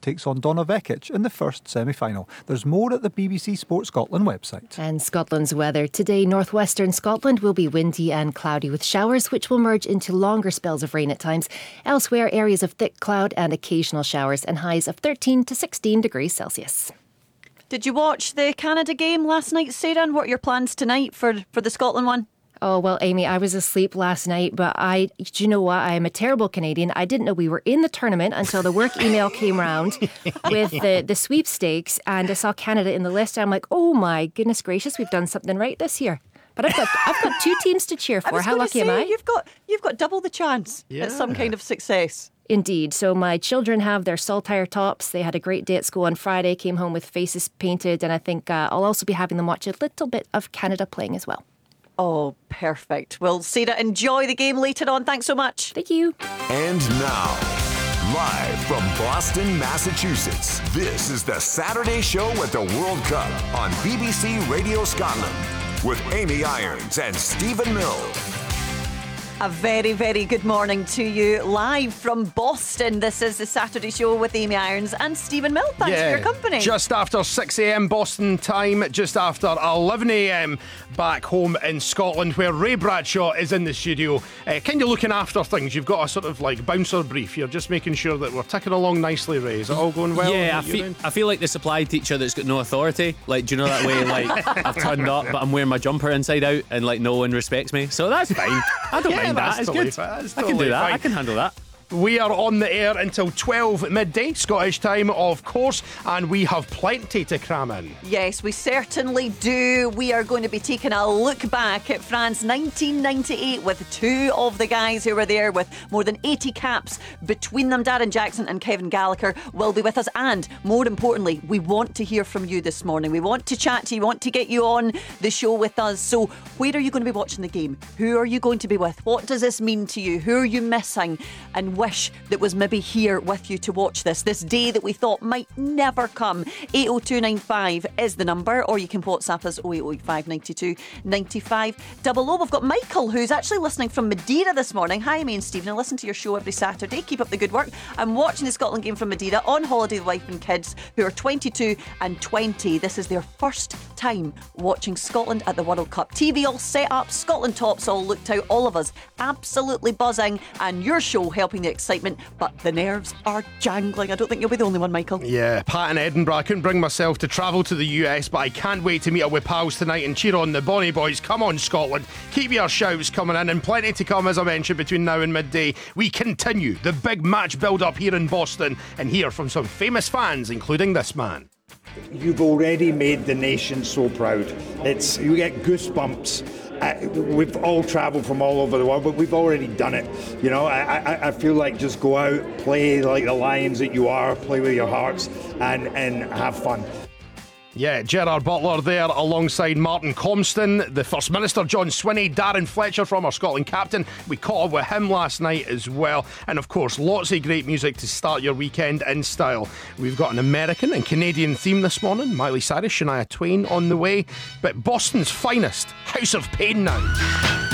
takes on Donna Vekic in the first semi-final. There's more at the BBC Sport Scotland website. And Scotland's weather. Today, northwestern Scotland will be windy and cloudy with showers, which will merge into longer spells of rain at times. Elsewhere, areas of thick cloud and occasional showers, and highs of 13 to 16 degrees Celsius. Did you watch the Canada game last night, Sarah? And what are your plans tonight for the Scotland one? Oh, well, Amy, I was asleep last night, but do you know what? I am a terrible Canadian. I didn't know we were in the tournament until the work email came round with the sweepstakes, and I saw Canada in the list. I'm like, oh my goodness gracious, we've done something right this year. But I've got two teams to cheer for. How lucky am I? You've got double the chance at some kind of success. Indeed. So my children have their saltire tops. They had a great day at school on Friday, came home with faces painted, and I think I'll also be having them watch a little bit of Canada playing as well. Oh, perfect. Well, Sarah, enjoy the game later on. Thanks so much. Thank you. And now, live from Boston, Massachusetts, this is the Saturday Show at the World Cup on BBC Radio Scotland with Amy Irons and Stephen Mills. A very, very good morning to you, live from Boston. This is the Saturday Show with Amy Irons and Stephen Mill. Thanks for your company. Just after 6 a.m. Boston time, just after 11 a.m. back home in Scotland, where Ray Bradshaw is in the studio, kind of looking after things. You've got a sort of like bouncer brief. You're just making sure that we're ticking along nicely, Ray. Is it all going well? Yeah, I feel like the supply teacher that's got no authority. Like, do you know that way? Like, I've turned up, but I'm wearing my jumper inside out, and like no one respects me. So that's fine. I don't mind that. It's good. I can do that. Fine. I can handle that. We are on the air until 12 midday, Scottish time, of course, and we have plenty to cram in. Yes, we certainly do. We are going to be taking a look back at France 1998 with two of the guys who were there with more than 80 caps between them. Darren Jackson and Kevin Gallagher will be with us, and more importantly, we want to hear from you this morning. We want to chat to you, want to get you on the show with us. So where are you going to be watching the game? Who are you going to be with? What does this mean to you? Who are you missing? And wish that was maybe here with you to watch this day that we thought might never come. 80295 is the number, or you can WhatsApp us 08085 92 95 00. We've got Michael, who's actually listening from Madeira this morning. Hi, Amy and Stephen. I listen to your show every Saturday. Keep up the good work. I'm watching the Scotland game from Madeira on holiday with wife and kids who are 22 and 20. This is their first time watching Scotland at the World Cup. TV all set up, Scotland tops all looked out, all of us absolutely buzzing, and your show helping the excitement, but the nerves are jangling. I don't think you'll be the only one, Michael. Yeah, Pat in Edinburgh. I couldn't bring myself to travel to the US, but I can't wait to meet up with pals tonight and cheer on the Bonnie boys. Come on, Scotland. Keep your shouts coming in, and plenty to come, as I mentioned, between now and midday. We continue the big match build-up here in Boston and hear from some famous fans, including this man. You've already made the nation so proud. You get goosebumps. We've all travelled from all over the world, but we've already done it. You know, I feel like just go out, play like the Lions that you are, play with your hearts, and have fun. Yeah, Gerard Butler there alongside Martin Compston, the First Minister John Swinney, Darren Fletcher, former Scotland captain. We caught up with him last night as well. And of course, lots of great music to start your weekend in style. We've got an American and Canadian theme this morning. Miley Cyrus, Shania Twain on the way. But Boston's finest, House of Pain now.